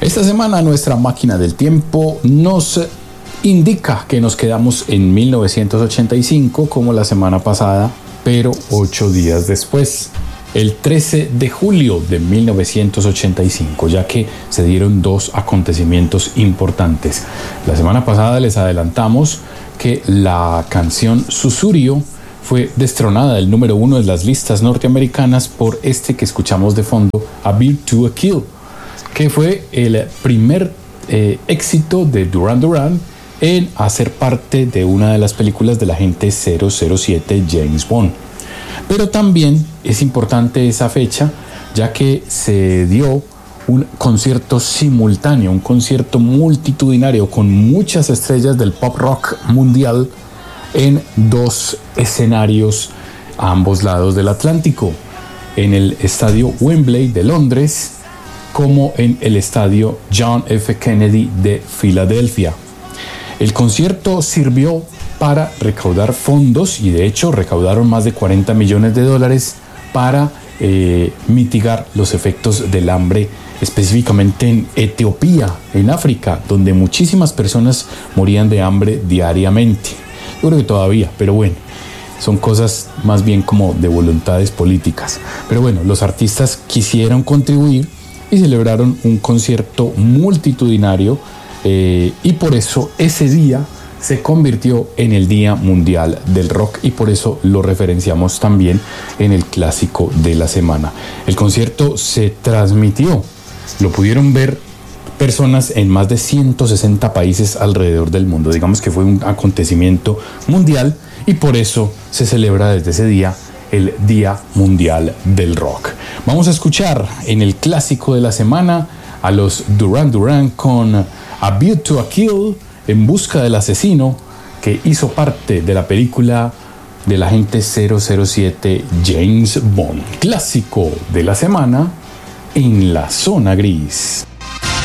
Esta semana nuestra máquina del tiempo nos indica que nos quedamos en 1985 como la semana pasada, pero 8 días después, el 13 de julio de 1985, ya que se dieron dos acontecimientos importantes. La semana pasada les adelantamos que la canción Susurio fue destronada del número 1 de las listas norteamericanas por este que escuchamos de fondo, A Beat to a Kill, que fue el primer éxito de Duran Duran en hacer parte de una de las películas del agente 007 James Bond. Pero también es importante esa fecha, ya que se dio un concierto simultáneo, un concierto multitudinario con muchas estrellas del pop rock mundial en dos escenarios a ambos lados del Atlántico, en el estadio Wembley de Londres como en el estadio John F. Kennedy de Filadelfia. El concierto sirvió para recaudar fondos y de hecho recaudaron más de $40 millones para mitigar los efectos del hambre, específicamente en Etiopía, en África, donde muchísimas personas morían de hambre diariamente. Yo creo que todavía, pero bueno, son cosas más bien como de voluntades políticas. Pero bueno, los artistas quisieron contribuir y celebraron un concierto multitudinario y por eso ese día se convirtió en el Día Mundial del Rock y por eso lo referenciamos también en el clásico de la semana. El concierto se transmitió, lo pudieron ver personas en más de 160 países alrededor del mundo. Digamos que fue un acontecimiento mundial y por eso se celebra desde ese día el Día Mundial del Rock. Vamos a escuchar en el clásico de la semana a los Duran Duran con A Beat to a Kill, En busca del asesino, que hizo parte de la película del agente 007 James Bond. Clásico de la semana en la zona gris.